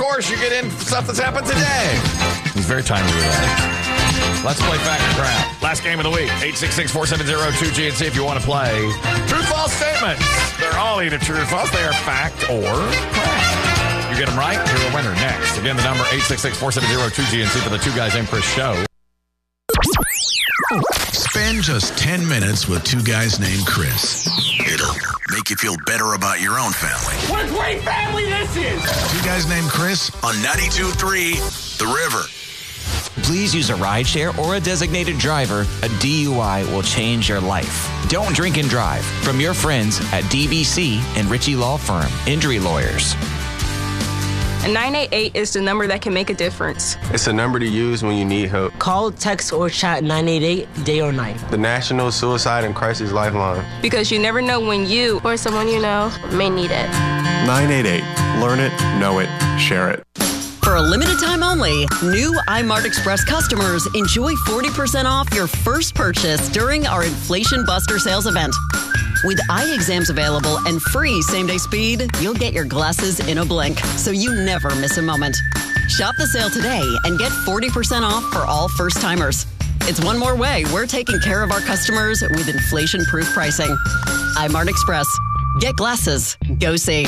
course, you get in stuff that's happened today. He's very timely with that. Let's play Fact or Crap. Last game of the week, 866-470-2GNC if you want to play. True-false statements. They're all either true or false. They are fact or crap. You get them right, you're a winner. Next. Again, the number 866-470-2GNC for the Two Guys Named Chris show. Spend just 10 minutes with Two Guys Named Chris. It'll make you feel better about your own family. What a great family this is! Two Guys Named Chris on 92.3 The River. Please use a rideshare or a designated driver. A DUI will change your life. Don't drink and drive. From your friends at DBC and Ritchie Law Firm, Injury Lawyers. A 988 is the number that can make a difference. It's a number to use when you need help. Call, text, or chat 988 day or night. The National Suicide and Crisis Lifeline. Because you never know when you or someone you know may need it. 988. Learn it, know it, share it. For a limited time only, new iMart Express customers enjoy 40% off your first purchase during our Inflation Buster sales event. With eye exams available and free same-day speed, you'll get your glasses in a blink, so you never miss a moment. Shop the sale today and get 40% off for all first-timers. It's one more way we're taking care of our customers with inflation-proof pricing. iMart Express. Get glasses. Go see.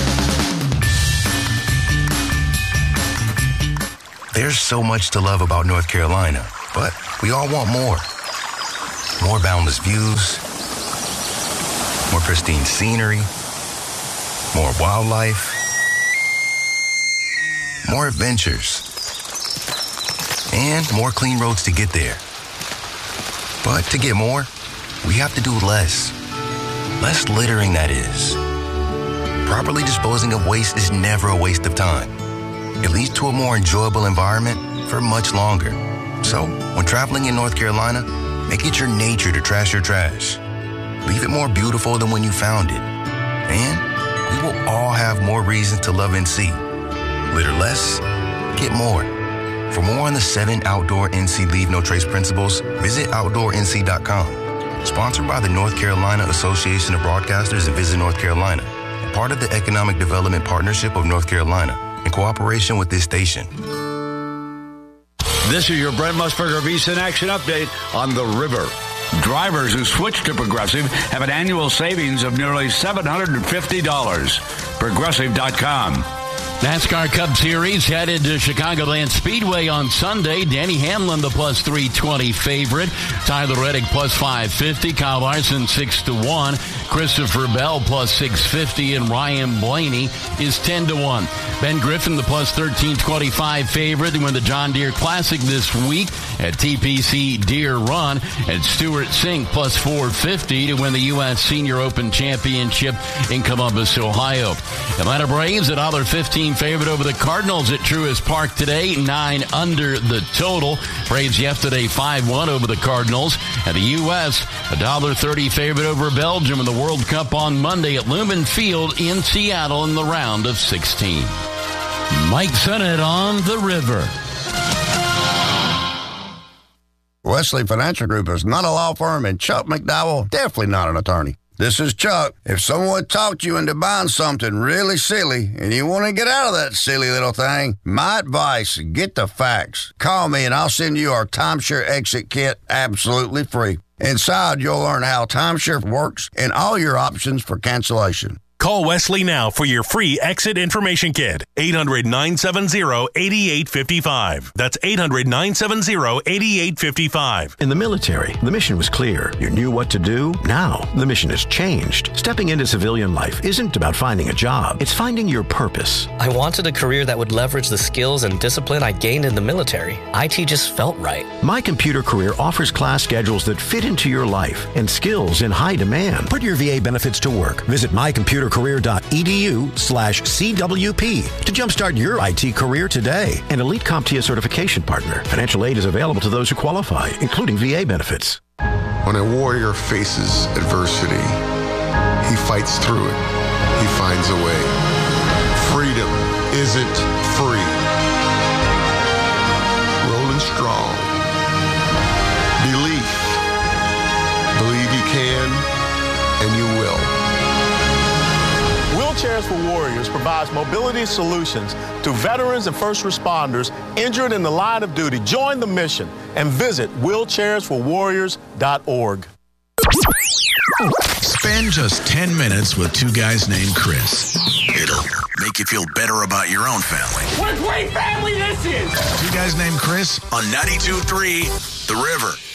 There's so much to love about North Carolina, but we all want more. More boundless views, more pristine scenery, more wildlife, more adventures, and more clean roads to get there. But to get more, we have to do less. Less littering, that is. Properly disposing of waste is never a waste of time. It leads to a more enjoyable environment for much longer. So, when traveling in North Carolina, make it your nature to trash your trash. Leave it more beautiful than when you found it. And we will all have more reasons to love NC. Litter less, get more. For more on the 7 outdoor NC Leave No Trace principles, visit OutdoorNC.com. Sponsored by the North Carolina Association of Broadcasters and Visit North Carolina. Part of the Economic Development Partnership of North Carolina. In cooperation with this station. This is your Brent Musburger VSiN Action Update on the River. Drivers who switch to Progressive have an annual savings of nearly $750. Progressive.com. NASCAR Cup Series headed to Chicagoland Speedway on Sunday. Danny Hamlin, the plus 320 favorite. Tyler Reddick plus 550. Kyle Larson 6-1. Christopher Bell plus 650. And Ryan Blaney is 10-1. Ben Griffin, the plus 1325 favorite to win the John Deere Classic this week at TPC Deere Run. And Stuart Sink plus 450 to win the U.S. Senior Open Championship in Columbus, Ohio. Atlanta Braves, $1.15 favorite over the Cardinals at Truist Park today, 9 under the total. Braves yesterday 5-1 over the Cardinals. And the U.S., $1.30 favorite over Belgium in the World Cup on Monday at Lumen Field in Seattle in the round of 16. Mike Sennett on the River. Wesley Financial Group is not a law firm, and Chuck McDowell, definitely not an attorney. This is Chuck. If someone talked you into buying something really silly and you want to get out of that silly little thing, my advice, get the facts. Call me and I'll send you our timeshare exit kit absolutely free. Inside, you'll learn how timeshare works and all your options for cancellation. Call Wesley now for your free exit information kit. 800-970-8855. That's 800-970-8855. In the military, the mission was clear. You knew what to do. Now, the mission has changed. Stepping into civilian life isn't about finding a job. It's finding your purpose. I wanted a career that would leverage the skills and discipline I gained in the military. IT just felt right. My Computer Career offers class schedules that fit into your life and skills in high demand. Put your VA benefits to work. Visit mycomputercareer.edu/CWP to jumpstart your IT career today. An elite CompTIA certification partner. Financial aid is available to those who qualify, including VA benefits. When a warrior faces adversity, he fights through it. He finds a way. Freedom isn't free. Rolling strong. Belief. Believe you can and you will. Wheelchairs for Warriors provides mobility mobility solutions to veterans and first responders injured in the line of duty. Join the mission and visit wheelchairsforwarriors.org. Spend just 10 minutes with two guys named Chris. It'll make you feel better about your own family. What a great family this is! Two guys named Chris on 92.3 The River.